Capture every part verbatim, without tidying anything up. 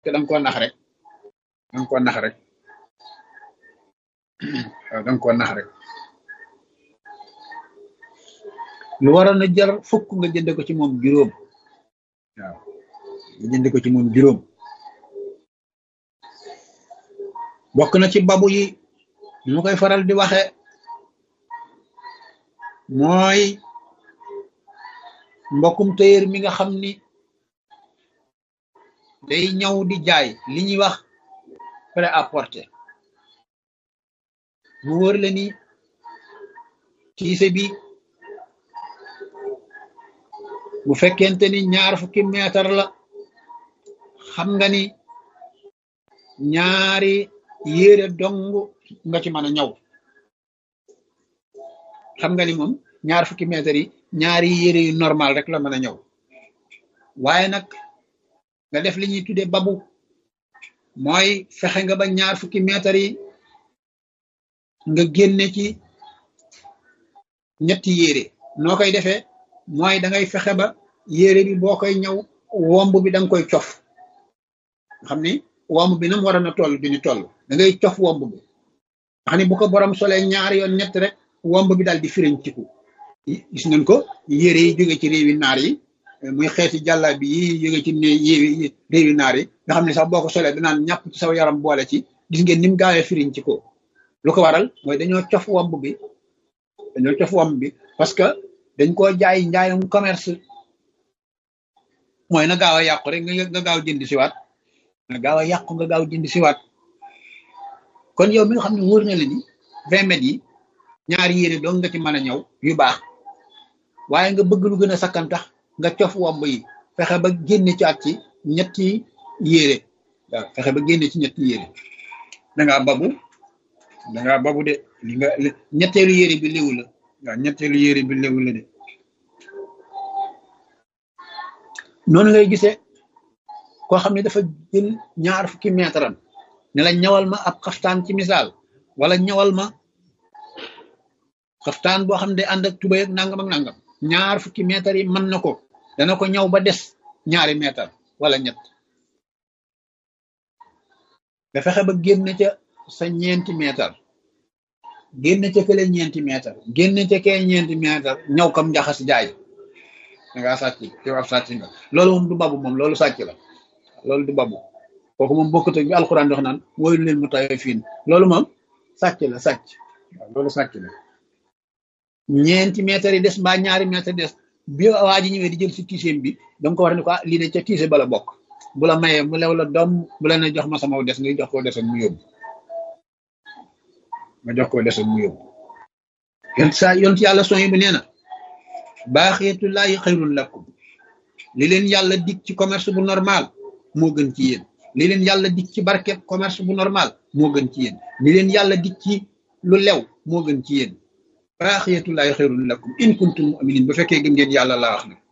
te danga koo nax rek danga koo nax rek waaw danga koo nax rek lu waroon a jar fukk nga jënd ko ci moom juróom waaw nga jënd ko ci moom juróom bokk na ci babu yi ñu koy faral di waxe mooy mbokkum téyër mi nga xam ni day ñëw di jaay li ñuy wax prêt-à-porter mu wër la ni tiise bi bu fekkente ni ñaar fukki meetar la xam nga ni ñaari yére dong nga ci mën a ñëw xam nga ni moom ñaar fukki meetar yi ñaari yére yu normal rek la mën a ñëw waaye nag nga def li ñuy tuddee babu mooy fexe nga ba ñaar fukki meetar yi nga génne ci ñetti yére noo koy defee mooy da ngay fexe ba yére bi boo koy ñëw womb bi da nga koy cof xam ni womb bi nam waroon a toll du ñu toll da ngay cof womb bi xam ni bu ko borom solee ñaari yoon ñett rek womb bi daal di firiñ ciku gis nañ ko yére yi jóge ci réewi naar yi muy xeeti jàlla bi yi jóge ci réewi naar yi nga xam ne sax boo ko solee danaan ñàpp ci saw yaram boole ci gis ngeen ni mu gaawee firiñ ci ko lu ko waral mooy dañoo cof womb bi dañoo cof womb bi parce que dañ koo jaay njaayum commerce mooy na gaaw a yàqu rek nga gaaw jënd si waat nga gaaw a yàqu nga gaaw jënd si waat kon yow mi nga xam ne wóor na la ni vingt mètres yi ñaari yére dong nga ci mën a ñëw yu baax waaye nga bëgg lu gën a sakkan tax nga cof womb yi fexe ba génne ci at ci ñetti yére waaw fexe ba génne ci ñetti yére dangaa babu dangaa babu de li nga ñetteelu yére bi léwu la waaw ñetteelu yére bi léwu la de noonu ngay gisee koo xam ne dafa jël ñaar fukki meetaram ne la ñawal ma ab xaftaan ci misaal wala ñawal ma xaftaan boo xam ne ànd ak tubay ak nangam ak nangam ñaar fukki meetar yi mën na ko dana ko ñaw ba des ñaari meetar wala ñett nga fexe ba génn ca sa ñeenti meetar génn ca kële ñeenti meetar génn ca kee ñeenti meetar ñaw kam njaxas jaay da ngaa sàcc yow ab sàcc nga loolu moom du babu moom loolu sàcc la loolu du babu kooku moom bokkut ak bi alxuraan dox naan woylu leen mu tawe fiin loolu moom sàcc la sàcc waaw loolu sàcc la ñeenti mètres yi des mbaa ñaari mètres des bi waa ji ñëwee di jël si tiiseem bi danga ko war ne ko ah lii de ca tiise bala bokk bu la mayee mu lew la doom bu la ne jox ma sama des nga jox koo desoon mu yóbbu nga jox koo desoon mu yóbbu yon sa yoon ci yàlla son yi bu nee na baaxeetullaahi xayrun lakum li leen yàlla dig ci commerce bu normal moo gën ci yéen li leen yàlla dig ci barkeb commerce bu normal moo gën ci yéen li leen yàlla dig ci lu lew moo gën ci yéen baaxeetullaahi xayrun lakum in kuntum mu'minin bu fekkee gëm ngeen yàlla laa wax na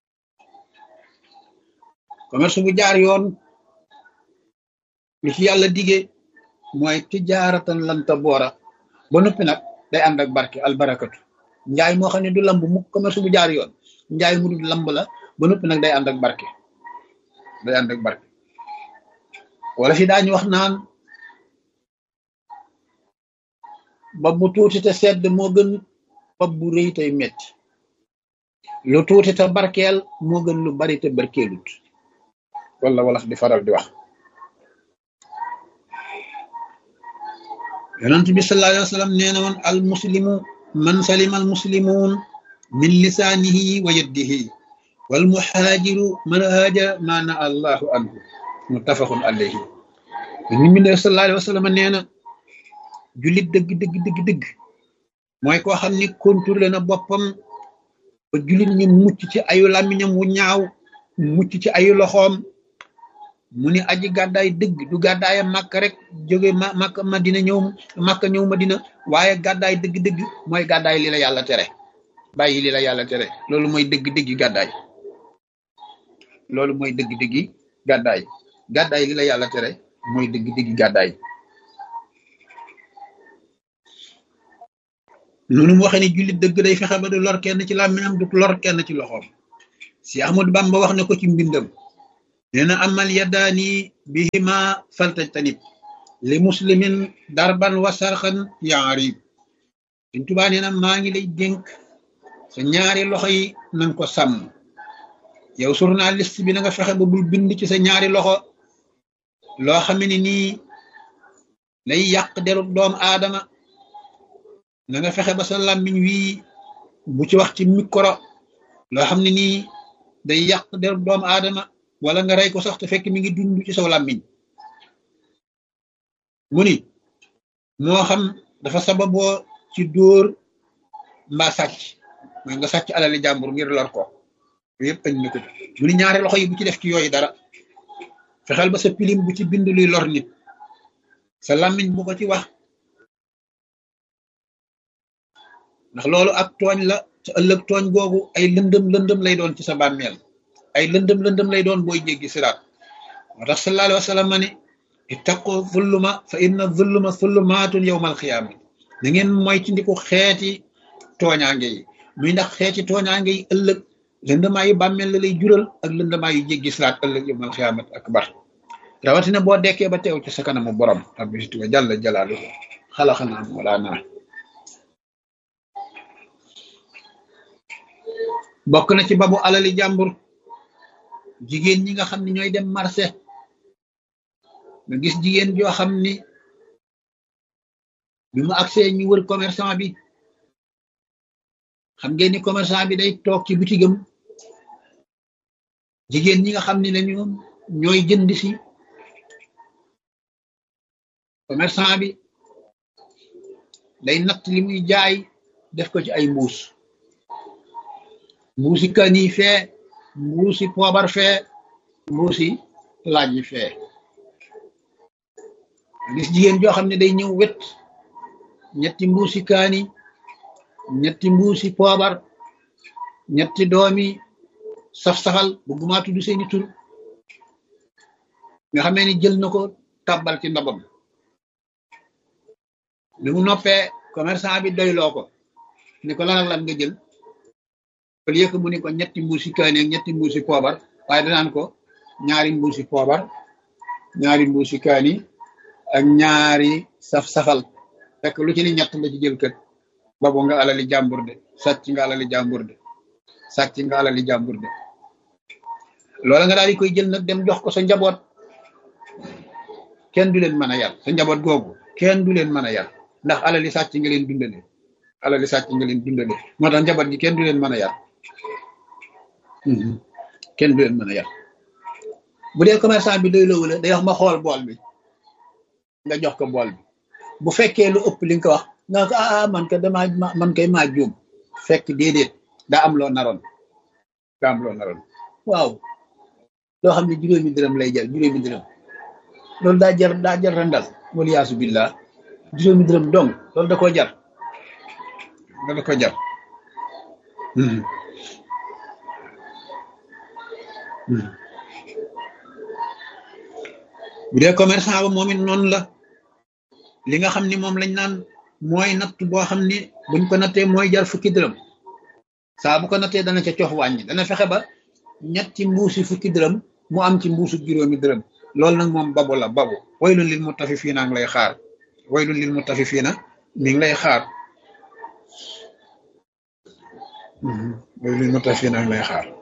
commerce bu jaar yoon li ci yàlla digee mooy tijaaratan lan taboora ba noppi nag day ànd ak barke albarakatu njaay moo xam ne du lamb mu commerce bu jaar yoon njaay mu du lamb la ba noppi nag day ànd ak barke day ànd ak barke wala fi daañu wax naan bopp bu tuuti te sedd moo gën bopp bu rëy tey metti lu tuuti te barkeel moo gën lu bari te barkeelut wala wala di faral di wax yonent bi sallallahu alayhi wa sallam nee na woon al muslimu man salima al muslimun min lisaanihi wa yadihi wal muhaajiru man haajara ma na allahu anhu muttafaqun alayhi ni mi ne sallallahu alayhi wa sallam nee na jullit dëgg dëgg dëgg dëgg mooy koo xam ni contrôlé na boppam ba jullit ñi mucc ci ayu làmmiñam wu ñaaw mucc ci ayu loxoom mu ni aji gàddaay dëgg du gàddaaya màkk rek jóge ma màkk madina ñëw màkk ñëw madina waaye gàddaay dëgg-dëgg mooy gàddaay li la yàlla tere bàyyi li la yàlla tere loolu mooy dëgg-dëggi gàddaay loolu mooy dëgg-dëggi gàddaay gàddaay li la yàlla tere mooy dëgg-dëggi gàddaay noonu mu waxee ni jullit dëgg day fexe ba du lor kenn ci làmmiñam du lor kenn ci loxoom si Ahmadu Bamba wax na ko ci mbindam nee na amal yaddaani bihima faltajtanib li muslimin darban wa sarxan yaarib Sëñ Tuubaa nee na maa ngi lay dénk sa ñaari loxo yi nanga ko sàmm yow journaliste bi na nga fexe ba bul bind ci sa ñaari loxo loo xam ne nii lay yàq deru doomu aadama na nga fexe ba sa làmmiñ wii bu ci wax ci micro loo xam ne nii day yàq deru doomu aadama wala nga rey ko sax te fekk mi ngi dund ci saw làmmiñ mu ni moo xam dafa sababoo ci dóor mbaa sàcc mooy nga sàcc alali jàmbur ngir lor ko yëpp añ na ko mu ni ñaari loxo yi bu ci def ci yooyu dara fexeel ba sa pilim bu ci bind luy lor nit sa làmmiñ bu ko ci wax ndax loolu ak tooñ la sa ëllëg tooñ googu ay lëndëm lëndëm lay doon ci sa bàmmeel ay lëndëm lëndëm lay doon booy jéggi siraat moo tax sallallahu alayhi wa sallam ma ne ittaqu zulluma fa inna zulluma zullumaatun yawmal qiyaama da ngeen mooy ci ndiku xeeti tooñaange yi muy ndax xeeti tooñaange yi ëllëg lëndëmaa yu bàmmeel la lay jural ak lëndëmaa yu jéggi siraat ëllëg yawmal qiyaama akbar rawatina boo dekkee ba teew ci sa kanamu borom rabbi wa jalla jalaaluhu xalaqanaa wala naa bokk na ci babu alali jàmbur jigéen ñi nga xam ne ñooy dem marché nga gis jigéen joo xam ni bi mu agsee ñu wër commerçant bi xam ngeen ni commerçant bi day toog ci bitigam jigéen ñi nga xam ne ne ñoom ñooy jënd si commerçant bi day natt li muy jaay def ko ci ay mbuus mbuusi kani fee mbuusi poobar fee mbuusi laaj yi fee gis jigéen joo xam ne day ñëw wet ñetti mbuusi kaani ñetti mbuusi poobar ñetti doomi saf-safal bëgguma tudd seeni tur nga xamee ni jël na ko tàbbal ci ndabam li mu noppee commerçant bi doyloo ko ni ko lan ak lan nga jël au lieu que mu ni ko ñetti mbuusi kaani ak ñetti mbuusi poobar waaye danaan ko ñaari mbuusi poobar ñaari mbuusi kaani ak ñaari saf-safal fekk lu ci ni ñett la ci jël kët babu nga alali jàmbur de sàcc nga alali jàmbur de sàcc nga alali jàmbur de loola nga daal di koy jël nag dem jox ko sa njaboot kenn du leen mën a yar sa njaboot googu kenn du leen mën a yar ndax alali sàcc nga leen dundale alali sàcc nga leen dundale moo tax njaboot gi kenn du leen mën a yar kenn du leen mën a yar bu dee commerçant bi doy lowu la day wax ma xool bool bi nga jox ko bool bi bu fekkee lu ëpp li nga ko wax nga ko ah man ka dama man kay maa juum fekk déedéet daa am loo naroon daa am loo naroon waaw loo xam ne juróomi dërëm lay jar juróomi dërëm loolu daa jar daa jar randal waliyaasu billah juróomi dërëm dong loolu da koo jar da da ko jar bu dee commerçant ba moom it noonu la li nga xam ni moom lañ naan mooy natt boo xam ni buñ ko nattee mooy jar fukki dërëm saa bu ko nattee dana ca cox wàññi dana fexe ba ñetti mbuusi fukki dërëm mu am ci mbuusu juróomi dërëm loolu nag moom babu la babu waylun lil mutaffifina ngi lay xaar waylun lil mutaffifina mi ngi lay xaar waylun lil mutaffifina ngi lay xaar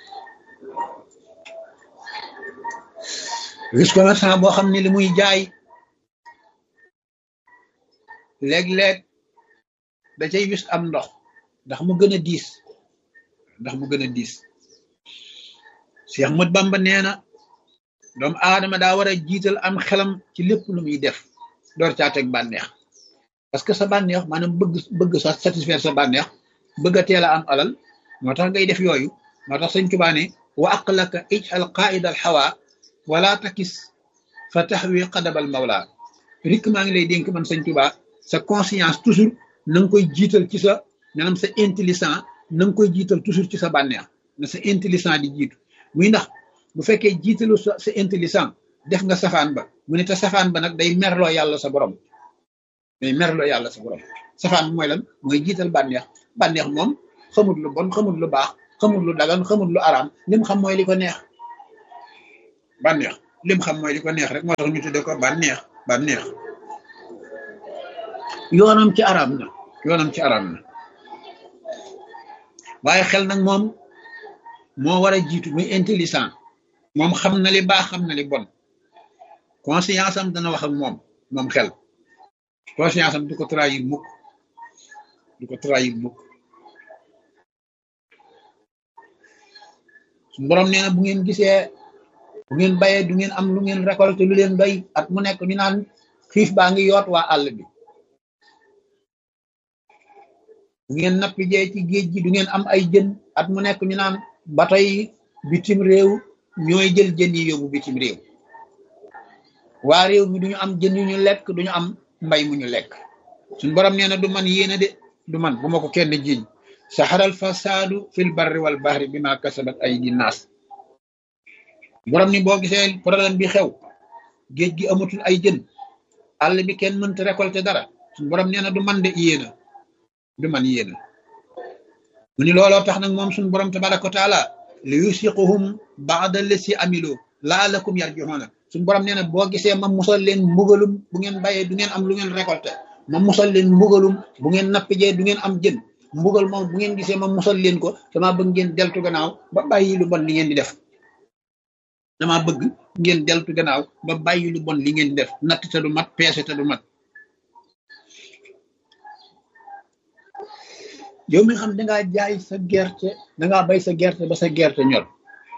gis commerçant boo xam ne li muy jaay léeg-léeg da cay wis am ndox ndax mu gën a diis ndax mu gën a diis Cheikh Ahmad Bamba nee na doomu aadama daa war a jiital am xelam ci lépp lu muy def door caa teg bànneex parce que sa bànneex maanaam bëgg bëgg sa satisfaire sa bànneex bëgg a teel a am alal moo tax ngay def yooyu moo tax Sëñ Tuubaa ne wa aqlaka ij'al qaa'ida al hawa wala takis fa taxwi qadabal mawla rik maa ngi lay dénk man Sëñ Tuubaa sa conscience toujours na nga koy jiital ci sa maanaam sa intelligent na nga koy jiital toujours ci sa bànneex na sa intelligent di jiitu muy ndax bu fekkee jiitalu sa sa intelligent def nga safaan ba mu ne te safaan ba nag day merloo yàlla sa borom day merloo yàlla sa borom safaan bi mooy lan mooy jiital bànneex bànneex moom xamul lu bon xamul lu baax xamul lu dagan xamul lu araam li mu xam mooy li ko neex bànneex lim xam mooy di ko neex rek moo tax ñu tudde ko bànneex bànneex yoonam ci araam na yoonam ci araam na waaye xel nag moom moo war a jiitu muy intelligent moom xam na li baax xam na li bon conscience am dana wax ak moom moom xel conscience am du ko trahir mukk du ko trahir mukk suñu borom nee na bu ngeen gisee bu ngeen bayee du ngeen am lu ngeen récolté lu leen doy at mu nekk ñu naan xiif baa ngi yoot waa àll bi bu ngeen nappi jee ci géej gi du ngeen am ay jën at mu nekk ñu naan bato yi bitim réew ñooy jël jën yi yóbbu bitim réew waa réew mi duñu am jën yu ñu lekk duñu am mbay mu ñu lekk suñ borom nee na du man yéena de du man bu ma ko kenn jiiñ saxaral fasaadu fil barri wal bahri bi ma kasabat aydi naas borom ni boo gisee problème bi xew géej gi amatul ay jën àll bi kenn mënta récolter dara suñ borom nee na du man de yéena du man yéena mu ni looloo tax nag moom suñ borom tabaraka wa taala li yusiquhum ba'da lasi amilu laalakum yarji'una suñ borom nee na boo gisee ma musal leen mbugalum bu ngeen bayee du ngeen am lu ngeen récolté ma musal leen mbugalum bu ngeen nappijee du ngeen am jën mbugal moom bu ngeen gisee ma musal leen ko dama bëgg ngeen deltu gannaaw ba bàyyi lu bon li ngeen di def dama bëgg ngeen deltu gannaaw ba bàyyi lu bon li ngeen di def natt te du mat peese te du mat yow mi xam dangaa jaay sa gerte dangaa bay sa gerte ba sa gerte ñor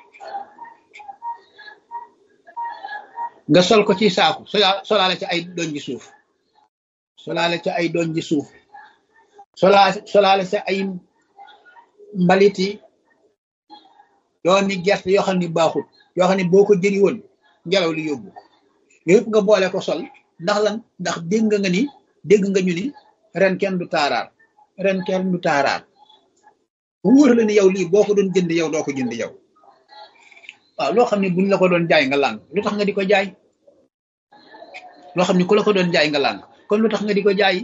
nga sol ko ci saaku solaale ci ay doñ ji suuf solaale ci ay doñ ji suuf solaa solaale ci ay mbaliti yoo ni gerte yoo xam ni baaxut yoo xam ne boo ko jëri woon ngelaw li yóbbu yëpp nga boole ko sol ndax lan ndax dégg nga ni dégg nga ñu ni ren kenn du taaraar ren kenn du taaraar bu wóor la ni yow lii boo ko doon jënd yow doo ko jënd yow waaw loo xam ne buñ la ko doon jaay nga lànk lu tax nga di ko jaay loo xam ne ku la ko doon jaay nga lànk kon lu tax nga di ko jaay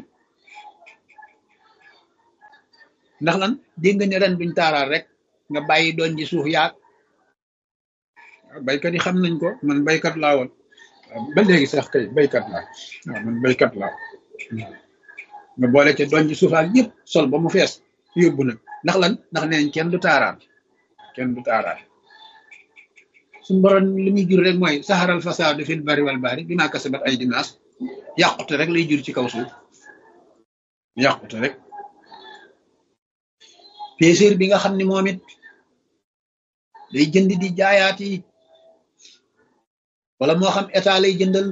ndax lan dégg nga ne ren duñ taaraar rek nga bàyyi doon ji suuf yaag baykat yi xam nañ ko man baykat laa woon ba léegi sax kay baykat laa waaw man baykat laa nga boole ca doon ji suuf ak yëpp sol ba mu fees yóbbu nag ndax lan ndax neenañ kenn du taaraar kenn du taaraar suñu borom li muy jur rek mooy saxaral fasaadu fil barri wal bahri bimaa kasabat aydi naas yàqute rek lay jur ci kaw suuf yàqute rek péséer bi nga xam ne moom it day jënd di jaayaati wala moo xam état lay jëndal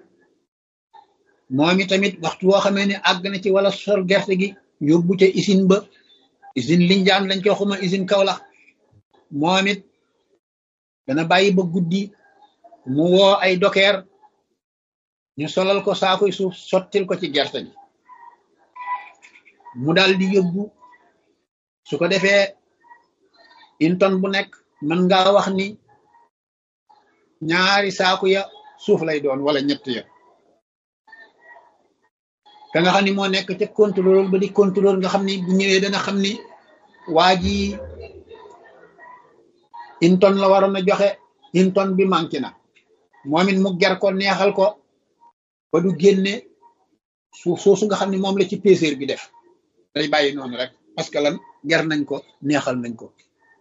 moom it tamit waxtu woo xamee ne àgg na ci wala sol gerte gi yóbbu ca usine ba usine Linjaan lañ ko xuma usine Kaolack moom it dana bàyyi ba guddi mu woo ay dokeer ñu solal ko saakoy suuf sottil ko ci gerte gi mu daal di yóbbu su ko defee une tonne bu nekk mën ngaa wax ni ñaari saaku ya suuf lay doon wala ñett ya ka nga xam ni moo nekk ca contrôle ba di contrôle nga xam ni bu ñëwee dana xam ni waa ji une tonne la waroon a joxe une tonne bi manqué na moom it mu ger ko neexal ko ba du génne suuf soosu nga xam ni moom la ci péséer bi def day bàyyi noonu rek parce que lan ger nañ ko neexal nañ ko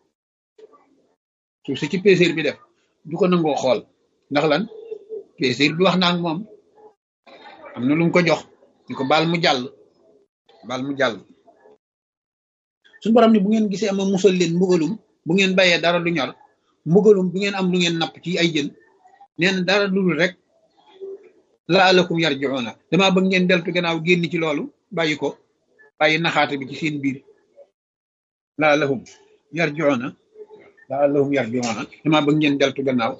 suuf si ci péséer bi def du ko nangoo xool ndax lan péséer bi wax naa ak moom am na lu mu ko jox ñu ko baal mu jàll baal mu jàll suñu borom ni bu ngeen gisee ma musal leen mbugalum bu ngeen bayee dara du ñor mbugalum bu ngeen am lu ngeen napp ci ay jën neen dara dul rek laalakum yarji'una dama bëgg ngeen deltu gannaaw génn ci loolu bàyyi ko bàyyi naxaate bi ci seen biir laalahum yarji'una laalahum yarji'una dama bëgg ngeen deltu gannaaw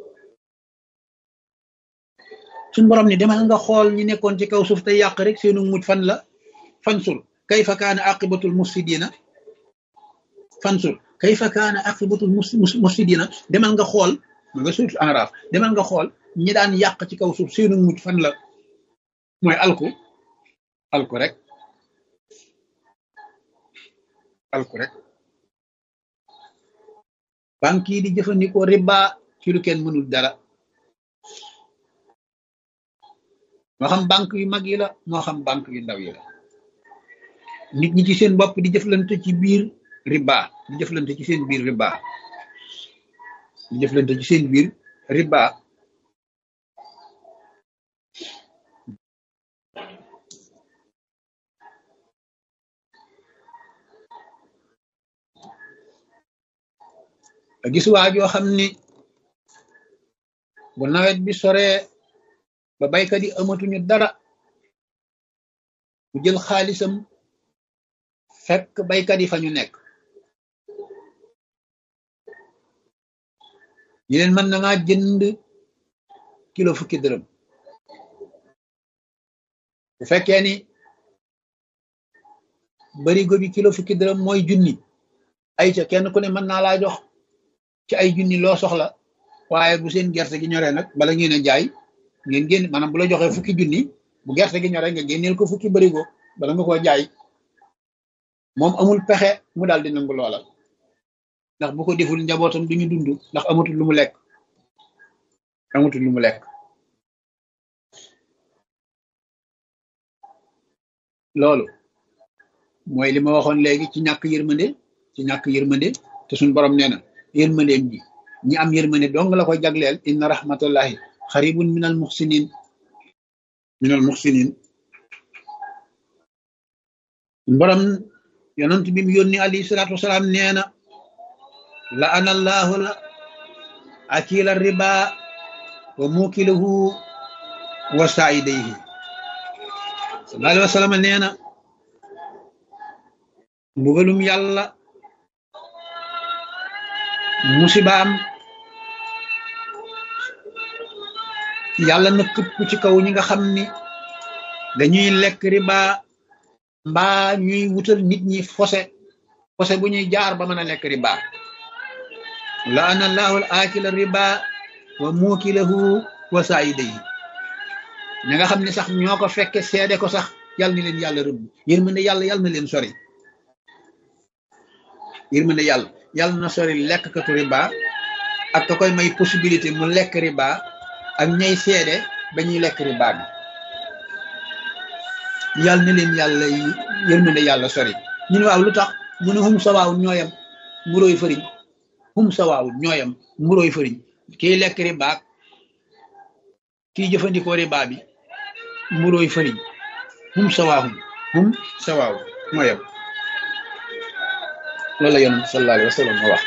suñu borom ni demal nga xool ñi nekkoon ci kaw suuf te yàq rek seenu mujj fan la fansur kayfa kaana aqibatul mufsidina fansur kayfa kaana aqibatul mufsidina demal nga xool ma nga suuf Araf demal nga xool ñi daan yàq ci kaw suuf seenu mujj fan la mooy alku alku rek alku rek banque yi di jëfandikoo riba ci lu kenn mënul dara moo xam banque yu mag yi la moo xam banque yu ndaw yi la nit ñi ci seen bopp di jëflante ci biir riba di jëflante ci seen biir riba di jëflante ci seen biir riba gis waa joo xam ni bu nawet bi soree ba baykat yi amatuñu dara bu jël xaalisam fekk baykat yi fa ñu nekk ñi leen mën na ngaa jënd kilo fukki dërëm bu fekkee ni barigo bi kilo fukki dërëm mooy junni ay ca kenn ku ne mën naa laa jox ci ay junni loo soxla waaye bu seen gerte gi ñoree nag bala ngeen a jaay ngeen génn maanaam bu la joxee fukki junni bu gerte gi ñoree nga génneel ko fukki barigo bala nga koo jaay moom amul pexe mu daal di nangu loola ndax bu ko deful njabootam duñu dund ndax amatul lu mu lekk amatul lu mu lekk loolu mooy li ma waxoon léegi ci ñàkk yërmande ci ñàkk yërmande te suñ borom nee na yërmandeem ji ñi am yërmande dong la koy jagleel inna rahmatullahi xaribun minal muxsinin minal muxsinin borom yonent bi mu yónni alayhi salaatu wasalaam nee na la ana allahu la akila riba wa mukilahu wa saidayhi sallallahu alayhi wa sallam nee na mbugalum yàlla musibaam yàlla na këpp ci kaw ñi nga xam ni dañuy lekk riba mbaa ñuy wutal nit ñi fose fose bu ñuy jaar ba mën a lekk riba la ana allahu akila riba wa mukilahu wa saidayhi ña nga xam ne sax ñoo ko fekke seede ko sax yàlla na leen yàlla rëbb yërmande yàlla yàlla na leen sori yërmande yàlla yàlla na sori lekkkatu riba ak ka koy may possibilité mu lekk riba ak ñay seede ba ñuy lekk riba bi yàlla na leen yàlla yërmande yàlla sori ñu ne waaw lu tax mu ne hum sawaaw ñooyam mburóoy fëriñ hum sawaaw ñooyam mburóoy fëriñ kiy lekk riba kiy jëfandikoo riba bi mburóoy fëriñ hum sawaahum hum sawaaw ñooyam loolu la yonent sallallahu alayhi wa sallam wax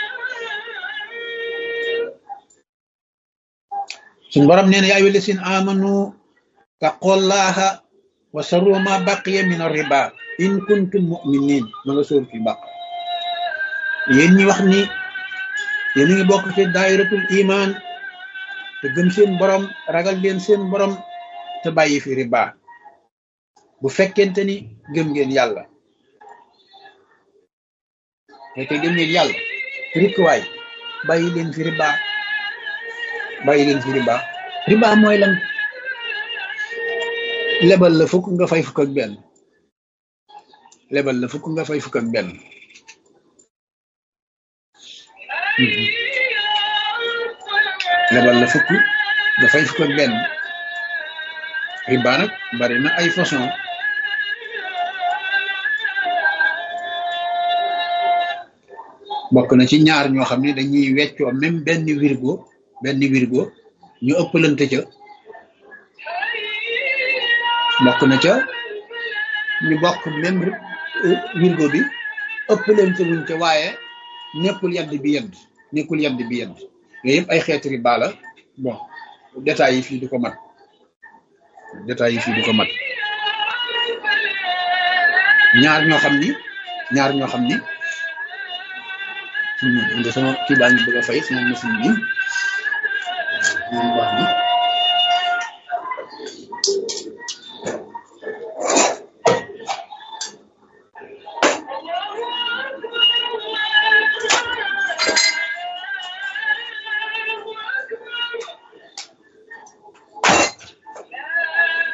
suñ borom nee na yaa ayyuha llaziina aamanu taqullaha wa sarru ma baqiya min ar-riba in kuntum mu'minin ma nga sóor fi baq yéen ñi wax ni yéen a ngi bokk ci daayiratul iman te gëm seen borom ragal leen seen borom te bàyyi fi riba bu fekkente ni gëm ngeen yàlla fekkee gëm ngeen yàlla rikkuwaay bàyyi leen fi riba bàyyi leen fi riba riba mooy lan lebal la fukk nga fay fukk ak benn lebal la fukk nga fay fukk ak benn lebal la fukk nga fay fukk ak benn riba nag bari na ay façon bokk na ci ñaar ñoo xam ne dañuy weccoo même benn wirgo benn wirgo ñu ëppalante ca bokk na ca ñu bokk même wirgo bi ëppalante wuñ ca waaye nekkul yadd bi yedd nekkul yadd bi yedd yooyu yëpp ay xeeti riba la bon détails yi fii du ko mat détails yi fii du ko mat ñaar ñoo xam ni ñaar ñoo xam ni ande sama kii baa ngi bëgg a fay sama machine bi moom wax ni